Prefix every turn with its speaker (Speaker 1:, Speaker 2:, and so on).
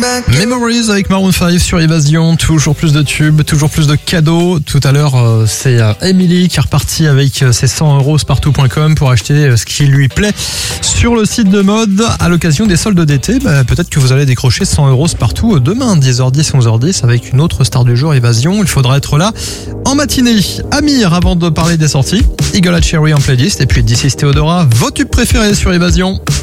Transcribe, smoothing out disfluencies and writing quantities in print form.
Speaker 1: Memories avec Maroon 5 sur Évasion, toujours plus de tubes, toujours plus de cadeaux. Tout à l'heure, c'est Emily qui est repartie avec ses 100 € partout.com pour acheter ce qui lui plaît sur le site de mode à l'occasion des soldes d'été. Peut-être que vous allez décrocher 100 € partout demain, 10h10, 11h10 avec une autre star du jour Évasion. Il faudra être là en matinée. Amir, avant de parler des sorties, Eagle Eye Cherry en playlist et puis This is Theodora, vos tubes préférés sur Évasion.